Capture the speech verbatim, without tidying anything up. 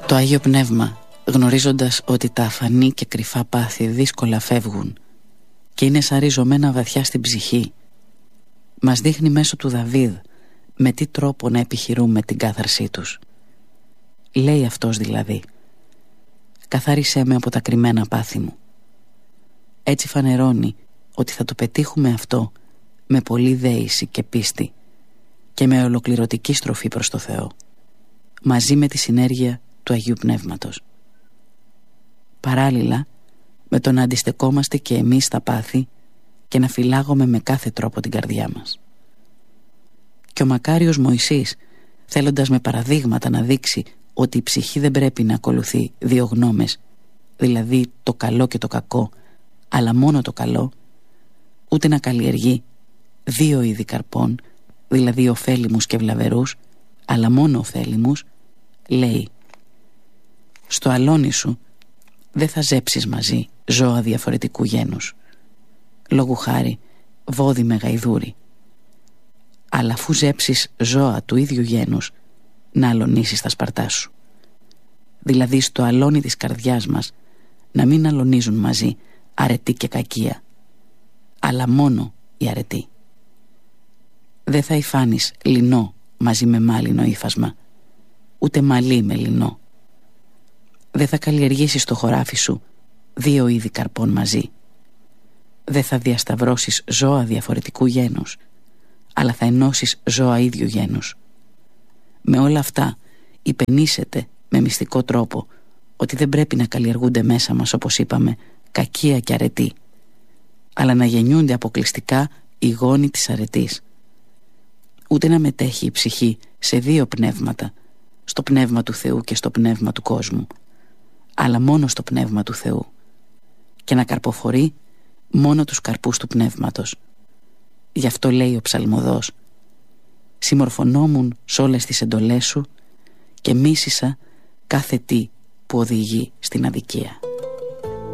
Το Άγιο Πνεύμα, γνωρίζοντας ότι τα αφανή και κρυφά πάθη δύσκολα φεύγουν και είναι σαν ριζωμένα βαθιά στην ψυχή, μας δείχνει μέσω του Δαβίδ με τι τρόπο να επιχειρούμε την κάθαρσή τους. Λέει αυτός δηλαδή: «Καθάρισέ με από τα κρυμμένα πάθη μου». Έτσι φανερώνει ότι θα το πετύχουμε αυτό με πολλή δέηση και πίστη και με ολοκληρωτική στροφή προς το Θεό, μαζί με τη συνέργεια του Αγίου Πνεύματος. Παράλληλα με το να αντιστεκόμαστε και εμείς στα πάθη και να φυλάγουμε με κάθε τρόπο την καρδιά μας. Και ο μακάριος Μωυσής, θέλοντας με παραδείγματα να δείξει ότι η ψυχή δεν πρέπει να ακολουθεί δύο γνώμες, δηλαδή το καλό και το κακό, αλλά μόνο το καλό, ούτε να καλλιεργεί δύο είδη καρπών, δηλαδή ωφέλιμους και βλαβερούς, αλλά μόνο ωφέλιμους, λέει: «Στο αλόνι σου δεν θα ζέψεις μαζί ζώα διαφορετικού γένους, λόγου χάρη βόδι με γαϊδούρι, αλλά αφού ζέψεις ζώα του ίδιου γένους, να αλωνίσεις τα σπαρτά σου». Δηλαδή στο αλόνι της καρδιάς μας να μην αλωνίζουν μαζί αρετή και κακία, αλλά μόνο η αρετή. Δεν θα υφάνεις λινό μαζί με μάλινο ύφασμα, ούτε μαλλί με λινό. Δεν θα καλλιεργήσεις το χωράφι σου δύο είδη καρπών μαζί. Δεν θα διασταυρώσεις ζώα διαφορετικού γένους, αλλά θα ενώσεις ζώα ίδιου γένους. Με όλα αυτά υπενήσεται με μυστικό τρόπο ότι δεν πρέπει να καλλιεργούνται μέσα μας, όπως είπαμε, κακία και αρετή, αλλά να γεννιούνται αποκλειστικά οι γόνοι της αρετής. Ούτε να μετέχει η ψυχή σε δύο πνεύματα, στο πνεύμα του Θεού και στο πνεύμα του κόσμου, αλλά μόνο στο πνεύμα του Θεού, και να καρποφορεί μόνο τους καρπούς του πνεύματος. Γι' αυτό λέει ο ψαλμοδός: «Συμμορφωνόμουν σ' όλες τις εντολές σου και μίσησα κάθε τι που οδηγεί στην αδικία».